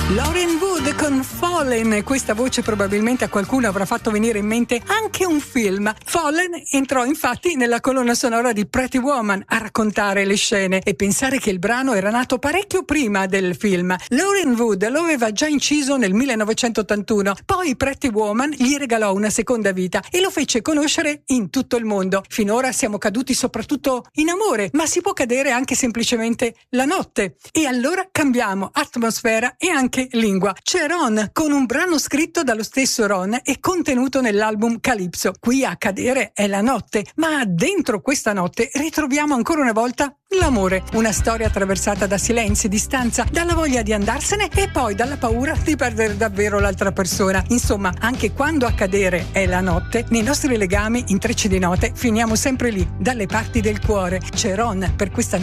Lauren Wood con Fallen. Questa voce probabilmente a qualcuno avrà fatto venire in mente anche un film. Fallen entrò infatti nella colonna sonora di Pretty Woman a raccontare le scene, e pensare che il brano era nato parecchio prima del film. Lauren Wood lo aveva già inciso nel 1981, poi Pretty Woman gli regalò una seconda vita e lo fece conoscere in tutto il mondo. Finora siamo caduti soprattutto in amore, ma si può cadere anche semplicemente la notte, e allora cambiamo atmosfera e anche lingua. C'è Ron con un brano scritto dallo stesso Ron e contenuto nell'album Calypso. Qui a cadere è la notte, ma dentro questa notte ritroviamo ancora una volta l'amore, una storia attraversata da silenzi, distanza, dalla voglia di andarsene e poi dalla paura di perdere davvero l'altra persona. Insomma, anche quando a cadere è la notte, nei nostri legami, intrecci di note, finiamo sempre lì, dalle parti del cuore. C'è Ron per questa